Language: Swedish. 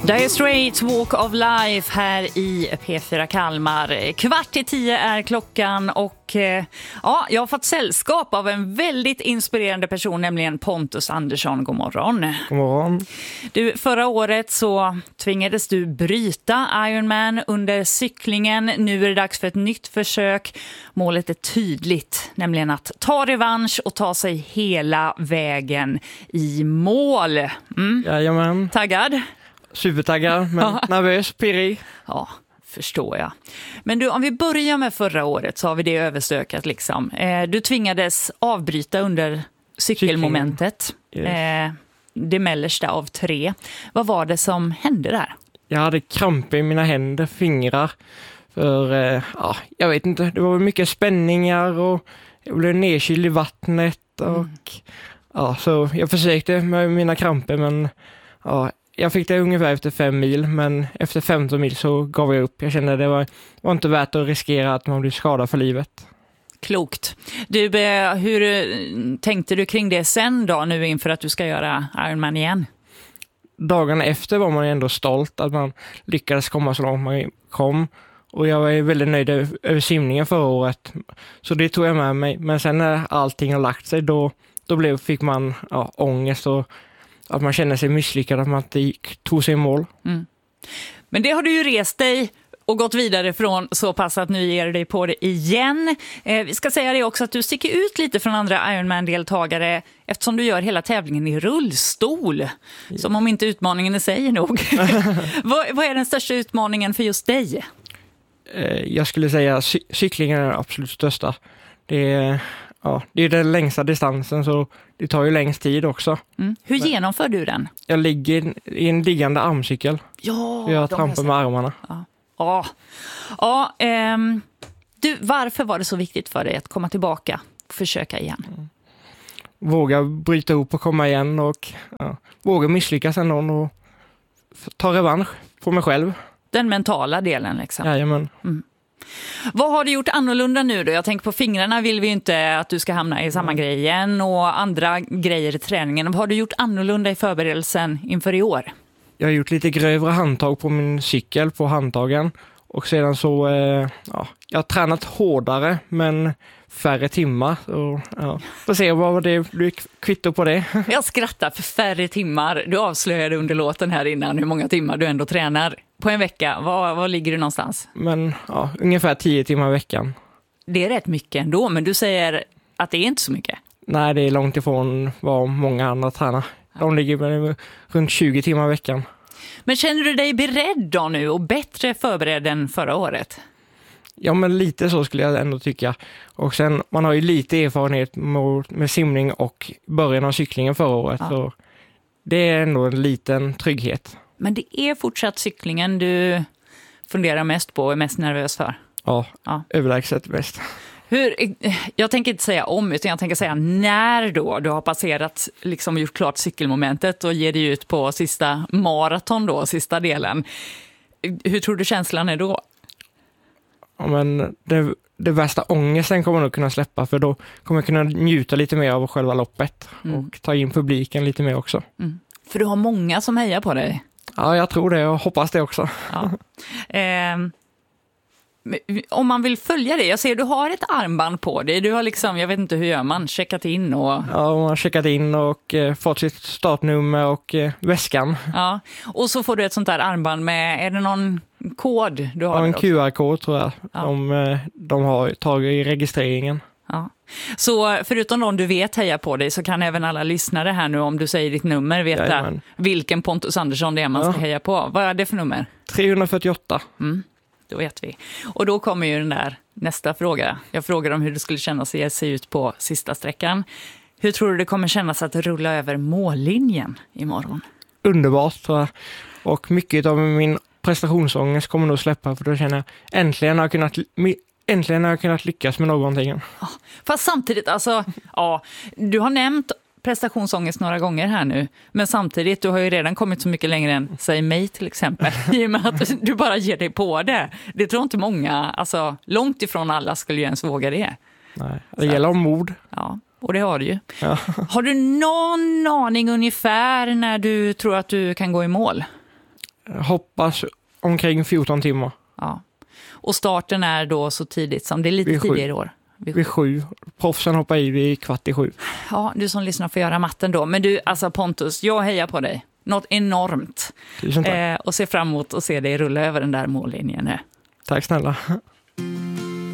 Dire Straits Walk of Life här i P4 Kalmar. 9:15 är klockan och jag har fått sällskap av en väldigt inspirerande person, nämligen Pontus Andersson. God morgon. God morgon. Du, förra året så tvingades du bryta Ironman under cyklingen. Nu är det dags för ett nytt försök. Målet är tydligt, nämligen att ta revansch och ta sig hela vägen i mål. Jajamän. Taggad? Supertaggad, men nervös, pirrig. Ja, förstår jag. Men du, om vi börjar med förra året så har vi det överstökat liksom. Du tvingades avbryta under cykelmomentet. Yes. Det mellersta av 3. Vad var det som hände där? Jag hade kramp i mina händer, fingrar. För, jag vet inte, det var mycket spänningar och jag blev nedkyld i vattnet. Och, så jag försökte med mina kramper, men jag fick det ungefär efter 5 mil, men efter 15 mil så gav jag upp. Jag kände att det var inte värt att riskera att man blir skadad för livet. Klokt. Du, hur tänkte du kring det sen då, nu inför att du ska göra Ironman igen? Dagarna efter var man ändå stolt att man lyckades komma så långt man kom. Och jag var väldigt nöjd över simningen förra året. Så det tog jag med mig. Men sen när allting har lagt sig, då fick man ångest och att man känner sig misslyckad, att man inte tog sig i mål. Mm. Men det har du ju rest dig och gått vidare från så pass att nu ger dig på det igen. Vi ska säga det också att du sticker ut lite från andra Ironman-deltagare eftersom du gör hela tävlingen i rullstol. Ja. Som om inte utmaningen i sig är nog. Vad är den största utmaningen för just dig? Jag skulle säga cyklingen är den absolut största. Det är den längsta distansen, så det tar ju längst tid också. Mm. Hur genomför du den? Jag ligger i en liggande armcykel. Ja, jag trampar med armarna. Du, varför var det så viktigt för dig att komma tillbaka och försöka igen? Våga bryta upp och komma igen och våga misslyckas ändå och ta revansch på mig själv. Den mentala delen liksom. Jajamän. Vad har du gjort annorlunda nu då? Jag tänker på fingrarna vill vi inte att du ska hamna i samma grej igen och andra grejer i träningen. Vad har du gjort annorlunda i förberedelsen inför i år? Jag har gjort lite grövre handtag på min cykel på handtagen och sedan så jag har tränat hårdare men färre timmar. Får se vad det blir kvitto på det. Jag skrattar för färre timmar. Du avslöjade under låten här innan hur många timmar du ändå tränar på en vecka. Var ligger du någonstans? Men ungefär 10 timmar i veckan. Det är rätt mycket ändå, men du säger att det är inte så mycket. Nej, det är långt ifrån vad många andra tränar. De ligger runt 20 timmar i veckan. Men känner du dig beredd då nu och bättre förberedd än förra året? Ja, men lite så skulle jag ändå tycka. Och sen, man har ju lite erfarenhet med simning och början av cyklingen förra året. Ja. Så det är ändå en liten trygghet. Men det är fortsatt cyklingen du funderar mest på och är mest nervös för? Ja. Överlägset bäst. Jag tänker inte säga om, utan jag tänker säga när då du har passerat, liksom gjort klart cykelmomentet och ger dig ut på sista maraton då, sista delen. Hur tror du känslan är då? Ja, men det värsta ångesten kommer nog kunna släppa, för då kommer jag kunna njuta lite mer av själva loppet och ta in publiken lite mer också. Mm. För du har många som hejar på dig. Ja, jag tror det. Jag hoppas det också. Ja. Om man vill följa det, jag ser du har ett armband på dig. Du har liksom, jag vet inte hur gör man, checkat in och... Ja, man har checkat in och fått sitt startnummer och väskan. Ja, och så får du ett sånt där armband med, är det någon kod du har? Ja, en QR-kod tror jag. Ja. De har tagit i registreringen. Ja. Så förutom de du vet heja på dig så kan även alla lyssnare här nu, om du säger ditt nummer, veta vilken Pontus Andersson det är man ska heja på. Vad är det för nummer? 348. Då vet vi. Och då kommer ju den där nästa fråga. Jag frågade om hur det skulle kännas att ge sig ut på sista sträckan. Hur tror du det kommer kännas att rulla över mållinjen imorgon? Underbart, tror jag. Och mycket av min prestationsångest kommer nog släppa, för då känner jag äntligen har jag kunnat lyckas med någonting. Fast samtidigt, du har nämnt prestationsångest några gånger här nu, men samtidigt, du har ju redan kommit så mycket längre än, säg mig till exempel, i och med att du bara ger dig på det. Det tror inte många, långt ifrån alla skulle ju ens våga det. Nej, det gäller om mod. Ja, och det har du ju. Ja. Har du någon aning ungefär när du tror att du kan gå i mål? hoppas omkring 14 timmar. Ja. Och starten är då så tidigt som det är lite Vid 7. tidigare i år. Vid 7. Proffsen hoppar i vid 6:15. Ja, du som lyssnar får göra matten då. Men du, alltså Pontus, jag hejar på dig. Något enormt. Tusen tack. Och ser fram emot att se dig rulla över den där mållinjen. Tack snälla.